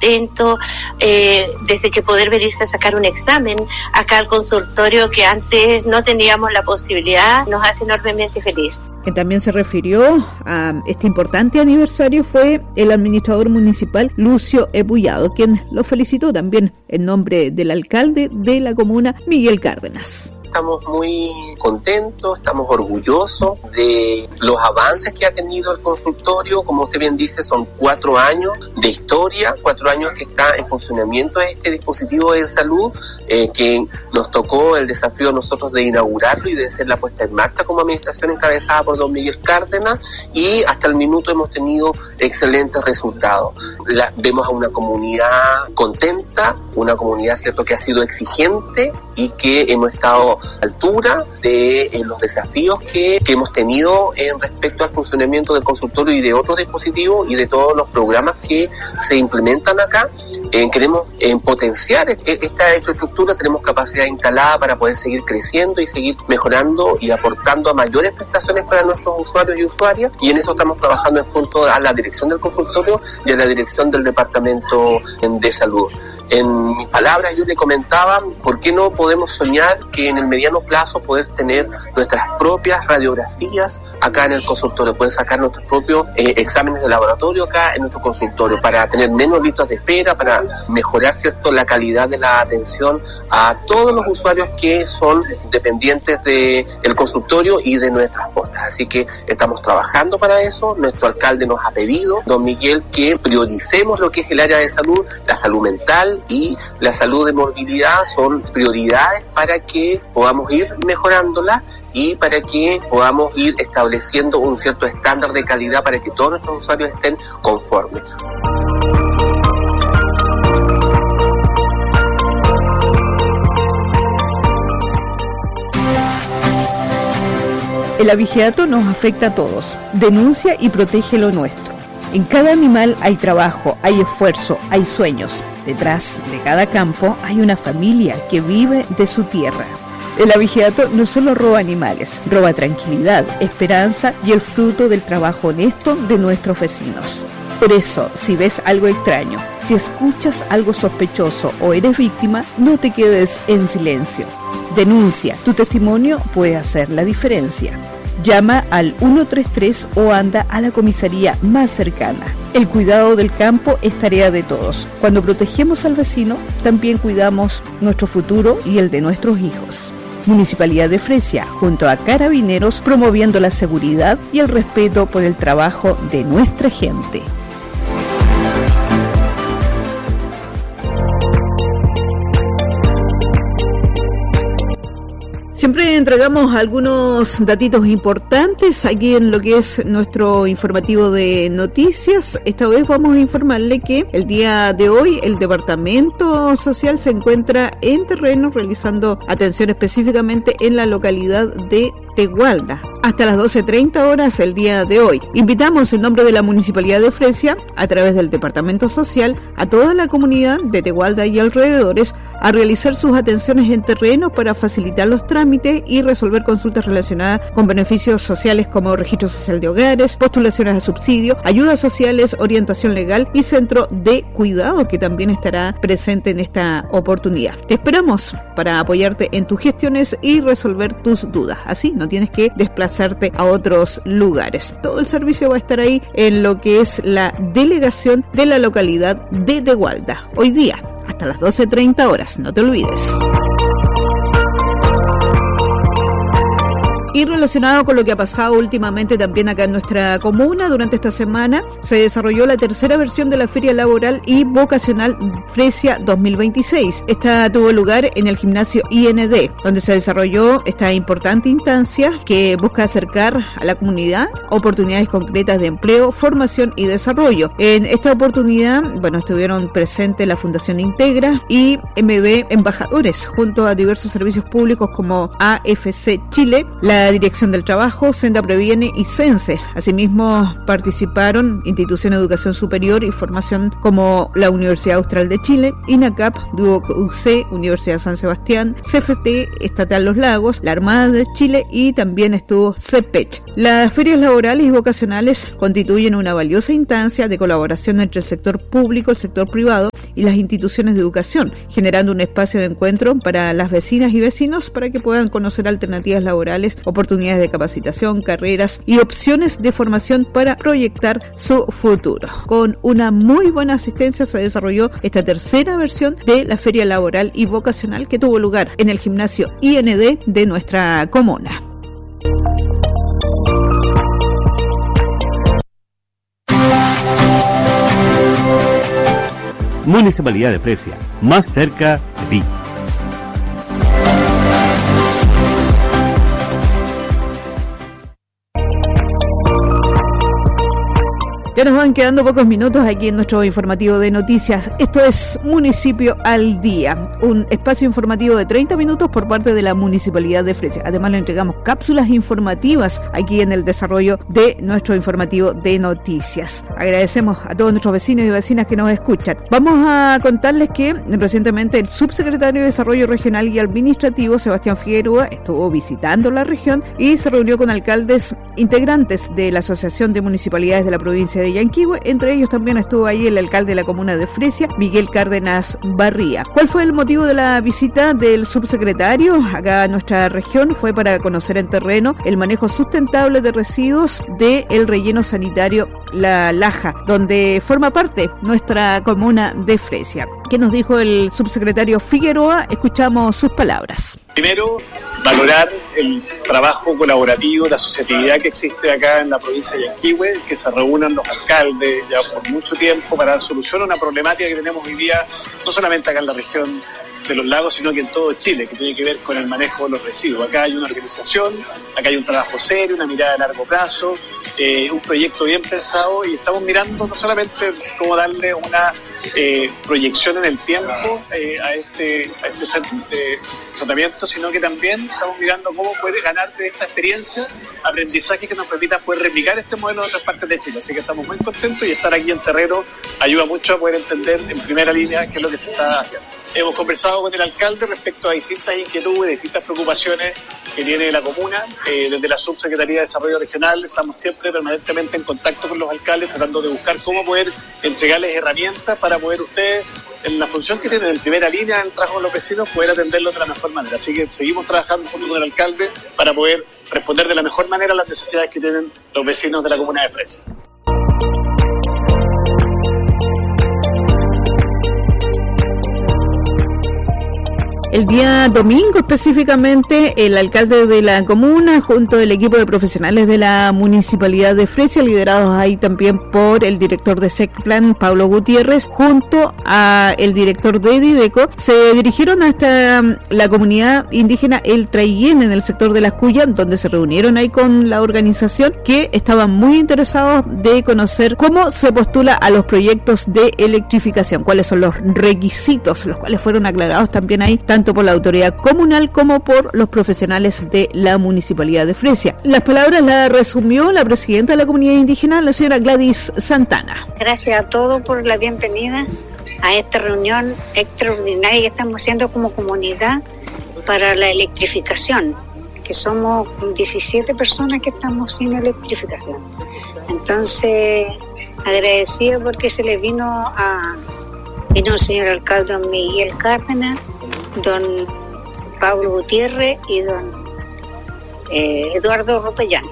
contentos, desde que poder venirse a sacar un examen acá al consultorio que antes no teníamos la posibilidad, nos hace enormemente feliz. Quien también se refirió a este importante aniversario fue el administrador municipal Lucio Ebullado, quien lo felicitó también en nombre del alcalde de la comuna, Miguel Cárdenas. Estamos muy contentos, estamos orgullosos de los avances que ha tenido el consultorio. Como usted bien dice, son 4 años de historia, 4 años que está en funcionamiento este dispositivo de salud, que nos tocó el desafío a nosotros de inaugurarlo y de hacer la puesta en marcha como administración encabezada por don Miguel Cárdenas, y hasta el minuto hemos tenido excelentes resultados. Vemos a una comunidad contenta, una comunidad, cierto, que ha sido exigente y que hemos estado a la altura de los desafíos que hemos tenido en respecto al funcionamiento del consultorio y de otros dispositivos y de todos los programas que se implementan acá. Queremos potenciar esta infraestructura, tenemos capacidad instalada para poder seguir creciendo y seguir mejorando y aportando a mayores prestaciones para nuestros usuarios y usuarias, y en eso estamos trabajando junto a la dirección del consultorio y a la dirección del Departamento de Salud. En mis palabras yo le comentaba, ¿por qué no podemos soñar que en el mediano plazo poder tener nuestras propias radiografías acá en el consultorio, poder sacar nuestros propios exámenes de laboratorio acá en nuestro consultorio, para tener menos listas de espera, para mejorar, cierto, la calidad de la atención a todos los usuarios que son dependientes del consultorio y de nuestras postas? Así que estamos trabajando para eso. Nuestro alcalde nos ha pedido, don Miguel, que prioricemos lo que es el área de salud, la salud mental y la salud de movilidad son prioridades para que podamos ir mejorándola y para que podamos ir estableciendo un cierto estándar de calidad para que todos nuestros usuarios estén conformes. El abigeato nos afecta a todos. Denuncia y protege lo nuestro. En cada animal hay trabajo, hay esfuerzo, hay sueños. Detrás de cada campo hay una familia que vive de su tierra. El abigeato no solo roba animales, roba tranquilidad, esperanza y el fruto del trabajo honesto de nuestros vecinos. Por eso, si ves algo extraño, si escuchas algo sospechoso o eres víctima, no te quedes en silencio. Denuncia, tu testimonio puede hacer la diferencia. Llama al 133 o anda a la comisaría más cercana. El cuidado del campo es tarea de todos. Cuando protegemos al vecino, también cuidamos nuestro futuro y el de nuestros hijos. Municipalidad de Fresia, junto a Carabineros, promoviendo la seguridad y el respeto por el trabajo de nuestra gente. Siempre entregamos algunos datitos importantes aquí en lo que es nuestro informativo de noticias. Esta vez vamos a informarle que el día de hoy el Departamento Social se encuentra en terreno realizando atención específicamente en la localidad de Tegualda, hasta las 12:30 horas el día de hoy. Invitamos en nombre de la Municipalidad de Fresia, a través del Departamento Social, a toda la comunidad de Tegualda y alrededores a realizar sus atenciones en terreno para facilitar los trámites y resolver consultas relacionadas con beneficios sociales como registro social de hogares, postulaciones a subsidio, ayudas sociales, orientación legal y centro de cuidado, que también estará presente en esta oportunidad. Te esperamos para apoyarte en tus gestiones y resolver tus dudas. Así no tienes que desplazarte a otros lugares. Todo el servicio va a estar ahí en lo que es la delegación de la localidad de Tegualda. Hoy día, hasta las 12:30 horas, no te olvides. Y relacionado con lo que ha pasado últimamente también acá en nuestra comuna, durante esta semana se desarrolló la tercera versión de la Feria Laboral y Vocacional Fresia 2026. Esta tuvo lugar en el gimnasio IND, donde se desarrolló esta importante instancia que busca acercar a la comunidad oportunidades concretas de empleo, formación y desarrollo. En esta oportunidad, estuvieron presentes la Fundación Integra y MB Embajadores, junto a diversos servicios públicos como AFC Chile, la la Dirección del Trabajo, Senda Previene y CENSE. Asimismo, participaron instituciones de educación superior y formación como la Universidad Austral de Chile, INACAP, Duoc UC, Universidad San Sebastián, CFT Estatal Los Lagos, la Armada de Chile y también estuvo CEPECH. Las ferias laborales y vocacionales constituyen una valiosa instancia de colaboración entre el sector público, el sector privado y las instituciones de educación, generando un espacio de encuentro para las vecinas y vecinos para que puedan conocer alternativas laborales, oportunidades de capacitación, carreras y opciones de formación para proyectar su futuro. Con una muy buena asistencia se desarrolló esta tercera versión de la Feria Laboral y Vocacional que tuvo lugar en el gimnasio IND de nuestra comuna. Municipalidad de Fresia, más cerca de ti. Ya nos van quedando pocos minutos aquí en nuestro informativo de noticias. Esto es Municipio al Día, un espacio informativo de 30 minutos por parte de la Municipalidad de Fresia. Además le entregamos cápsulas informativas aquí en el desarrollo de nuestro informativo de noticias. Agradecemos a todos nuestros vecinos y vecinas que nos escuchan. Vamos a contarles que recientemente el subsecretario de Desarrollo Regional y Administrativo, Sebastián Figueroa, estuvo visitando la región y se reunió con alcaldes integrantes de la Asociación de Municipalidades de la provincia de Yanquihue. Entre ellos también estuvo ahí el alcalde de la comuna de Fresia, Miguel Cárdenas Barría. ¿Cuál fue el motivo de la visita del subsecretario acá a nuestra región? Fue para conocer en terreno el manejo sustentable de residuos del relleno sanitario La Laja, donde forma parte nuestra comuna de Fresia. ¿Qué nos dijo el subsecretario Figueroa? Escuchamos sus palabras. Primero, valorar el trabajo colaborativo, la asociatividad que existe acá en la provincia de Yanquihue, que se reúnan los alcaldes ya por mucho tiempo para dar solución a una problemática que tenemos hoy día, no solamente acá en la región de los lagos, sino que en todo Chile, que tiene que ver con el manejo de los residuos. Acá hay una organización, acá hay un trabajo serio, una mirada a largo plazo, un proyecto bien pensado, y estamos mirando no solamente cómo darle una proyección en el tiempo a este tratamiento, sino que también estamos mirando cómo poder ganar de esta experiencia aprendizajes que nos permitan poder replicar este modelo en otras partes de Chile. Así que estamos muy contentos y estar aquí en terreno ayuda mucho a poder entender en primera línea qué es lo que se está haciendo. Hemos conversado con el alcalde respecto a distintas inquietudes, distintas preocupaciones que tiene la comuna. Desde la Subsecretaría de Desarrollo Regional estamos siempre permanentemente en contacto con los alcaldes, tratando de buscar cómo poder entregarles herramientas para poder ustedes, en la función que tienen en primera línea en el trabajo con los vecinos, poder atenderlo de la mejor manera. Así que seguimos trabajando junto con el alcalde para poder responder de la mejor manera a las necesidades que tienen los vecinos de la comuna de Fresia. El día domingo específicamente, el alcalde de la comuna junto al equipo de profesionales de la Municipalidad de Fresia, liderados ahí también por el director de SECPLAN, Pablo Gutiérrez, junto a el director de Dideco, se dirigieron hasta la comunidad indígena El Traillén en el sector de Las Cuyas, donde se reunieron ahí con la organización, que estaban muy interesados de conocer cómo se postula a los proyectos de electrificación, cuáles son los requisitos, los cuales fueron aclarados también ahí, tanto por la autoridad comunal como por los profesionales de la Municipalidad de Fresia. Las palabras las resumió la presidenta de la comunidad indígena, la señora Gladys Santana. Gracias a todos por la bienvenida a esta reunión extraordinaria que estamos haciendo como comunidad para la electrificación, que somos 17 personas que estamos sin electrificación. Entonces, agradecido porque se le vino el señor alcalde don Miguel Cárdenas, don Pablo Gutiérrez y don Eduardo Ropellán.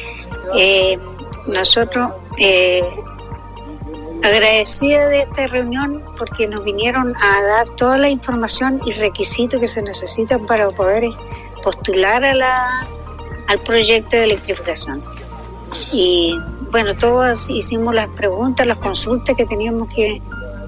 Nosotros agradecidos de esta reunión porque nos vinieron a dar toda la información y requisitos que se necesitan para poder postular al proyecto de electrificación. Y bueno, todos hicimos las preguntas, las consultas que teníamos que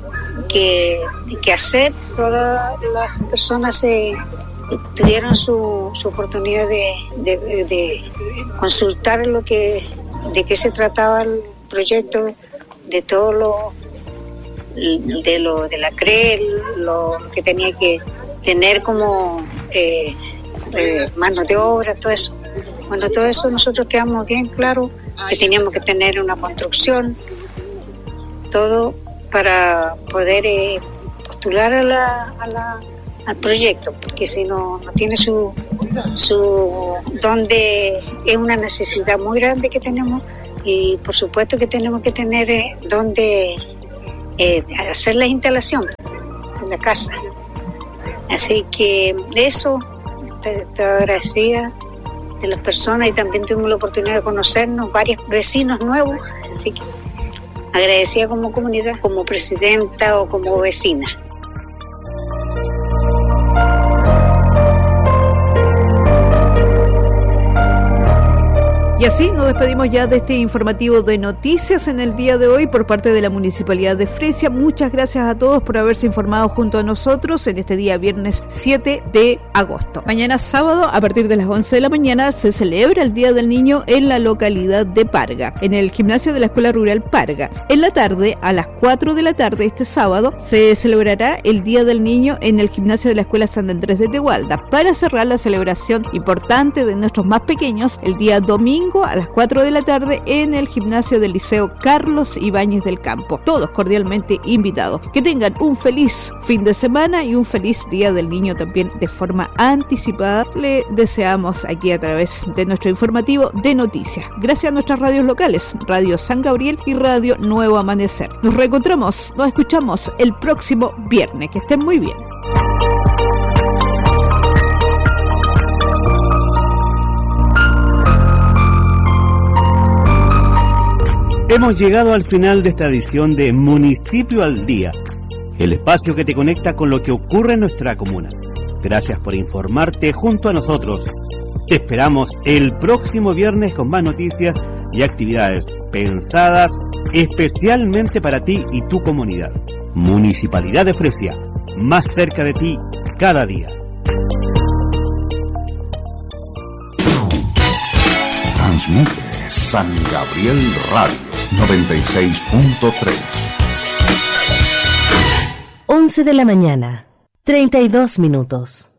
hacer. Todas las personas tuvieron su oportunidad de consultar de qué se trataba el proyecto, de todo de la CRE, lo que tenía que tener como mano de obra, todo eso. Bueno, todo eso nosotros quedamos bien claro que teníamos que tener una construcción, todo para poder postular al proyecto, porque si no tiene su donde es una necesidad muy grande que tenemos, y por supuesto que tenemos que tener donde hacer la instalación en la casa. Así que de eso estoy agradecida de las personas, y también tuvimos la oportunidad de conocernos varios vecinos nuevos, así que agradecida como comunidad, como presidenta o como vecina. Y así nos despedimos ya de este informativo de noticias en el día de hoy por parte de la Municipalidad de Fresia. Muchas gracias a todos por haberse informado junto a nosotros en este día viernes 7 de agosto. Mañana sábado, a partir de las 11 de la mañana, se celebra el Día del Niño en la localidad de Parga, en el gimnasio de la Escuela Rural Parga. En la tarde, a las 4 de la tarde este sábado, se celebrará el Día del Niño en el gimnasio de la Escuela San Andrés de Tegualda, para cerrar la celebración importante de nuestros más pequeños el día domingo a las 4 de la tarde en el gimnasio del Liceo Carlos Ibáñez del Campo. Todos cordialmente invitados. Que tengan un feliz fin de semana y un feliz Día del Niño también de forma anticipada. Le deseamos aquí a través de nuestro informativo de noticias. Gracias a nuestras radios locales, Radio San Gabriel y Radio Nuevo Amanecer. Nos reencontramos, nos escuchamos el próximo viernes. Que estén muy bien. Hemos llegado al final de esta edición de Municipio al Día, el espacio que te conecta con lo que ocurre en nuestra comuna. Gracias por informarte junto a nosotros. Te esperamos el próximo viernes con más noticias y actividades pensadas especialmente para ti y tu comunidad. Municipalidad de Fresia, más cerca de ti cada día. Transmite San Gabriel Radio 96.3. 11 de la mañana, 32 minutos.